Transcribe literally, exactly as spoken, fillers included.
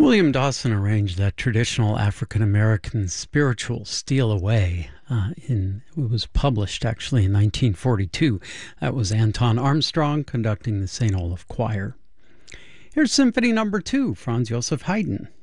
William Dawson arranged that traditional African-American spiritual Steal Away. Uh, in, it was published actually in nineteen forty-two. That was Anton Armstrong conducting the Saint Olaf Choir. Here's Symphony Number Two, Franz Joseph Haydn.